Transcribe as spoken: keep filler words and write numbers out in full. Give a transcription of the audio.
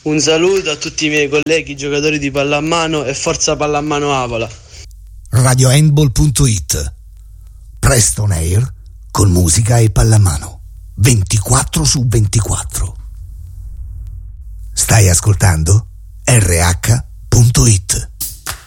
Un saluto a tutti i miei colleghi giocatori di pallamano e forza pallamano Avola. radiohandball punto it. Presto on air con musica e pallamano ventiquattro su ventiquattro. Stai ascoltando R H punto it.